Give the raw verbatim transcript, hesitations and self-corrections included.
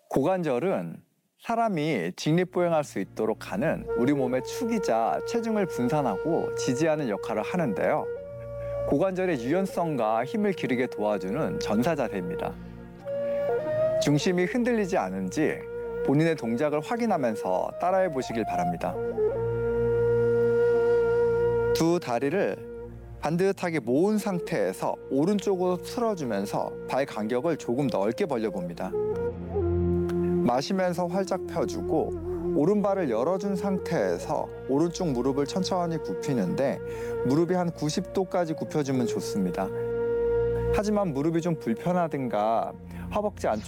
고관절은 사람이 직립보행할 수 있도록 하는 우리 몸의 축이자 체중을 분산하고 지지하는 역할을 하는데요. 고관절의 유연성과 힘을 기르게 도와주는 전사자세입니다. 중심이 흔들리지 않은지 본인의 동작을 확인하면서 따라해 보시길 바랍니다. 두 다리를 반듯하게 모은 상태에서 오른쪽으로 틀어주면서 발 간격을 조금 넓게 벌려봅니다. 마시면서 활짝 펴주고 오른발을 열어준 상태에서 오른쪽 무릎을 천천히 굽히는데 무릎이 한 구십 도까지 굽혀주면 좋습니다. 하지만 무릎이 좀 불편하든가 허벅지 안쪽